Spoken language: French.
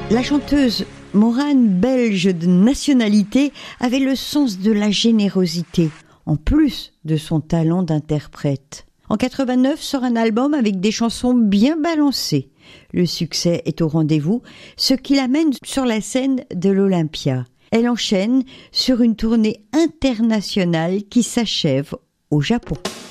La chanteuse Morane, belge de nationalité, avait le sens de la générosité, en plus de son talent d'interprète. En 89 sort un album avec des chansons bien balancées. Le succès est au rendez-vous, ce qui l'amène sur la scène de l'Olympia. Elle enchaîne sur une tournée internationale qui s'achève au Japon.